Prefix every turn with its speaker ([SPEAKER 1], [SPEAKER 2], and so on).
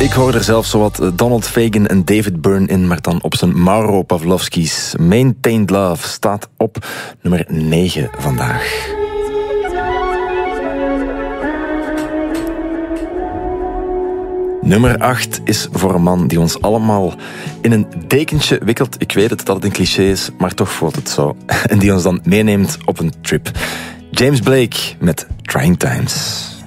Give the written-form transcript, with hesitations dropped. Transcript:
[SPEAKER 1] Ik hoor er zelfs zowat Donald Fagen en David Byrne in, maar dan op zijn Mauro Pavlovski's. Maintained Love staat op nummer 9 vandaag. Nummer 8 is voor een man die ons allemaal in een dekentje wikkelt. Ik weet het dat het een cliché is, maar toch voelt het zo. En die ons dan meeneemt op een trip. James Blake met Trying Times.